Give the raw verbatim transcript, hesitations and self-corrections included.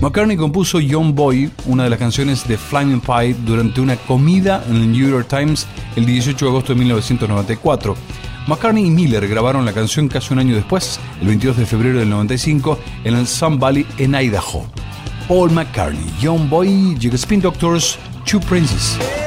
McCartney compuso Young Boy, una de las canciones de Flaming Pie, durante una comida en el New York Times el dieciocho de agosto de mil novecientos noventa y cuatro. McCartney y Miller grabaron la canción casi un año después, el veintidós de febrero del noventa y cinco, en el Sun Valley en Idaho. Paul McCartney, Young Boy, llega Spin Doctors, Two Princes.